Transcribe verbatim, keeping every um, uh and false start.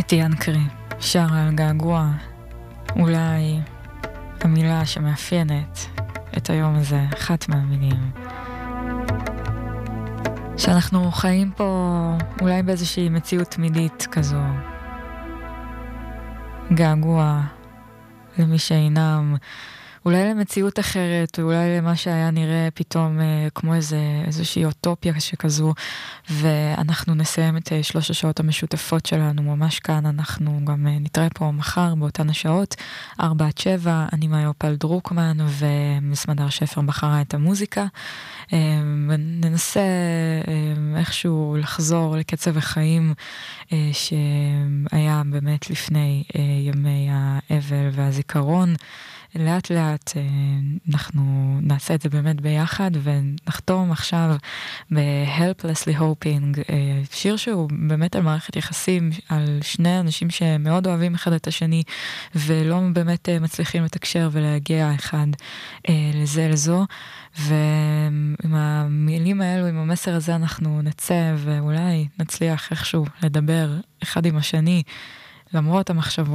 נתי ינקרי שר על געגוע, אולי המילה שמאפיינת את היום הזה, אחת מהמילים. שאנחנו חיים פה אולי באיזושהי מציאות תמידית כזו. געגוע למי שאינם, אולי למציאות אחרת, אולי למה שהיה נראה פתאום אה, כמו איזה, איזושהי אוטופיה שכזו, ואנחנו נסיים את אה, שלוש השעות המשותפות שלנו ממש כאן. אנחנו גם אה, נתראה פה מחר באותן השעות, ארבע עד שבע, אני מאיופל דרוקמן ומסמדר שפר בחרה את המוזיקה. אה, וננסה אה, איכשהו לחזור לקצב החיים אה, שהיה באמת לפני אה, ימי האבל והזיכרון. לאט לאט אנחנו נעשה את זה באמת ביחד, ונחתום עכשיו ב-Helplessly Hoping, שיר שהוא באמת על מערכת יחסים, על שני אנשים שמאוד אוהבים אחד את השני, ולא באמת מצליחים לתקשר ולהגיע אחד לזה לזו, ועם המילים האלו, עם המסר הזה אנחנו נצא, ואולי נצליח איכשהו לדבר אחד עם השני, למרות המחשבות.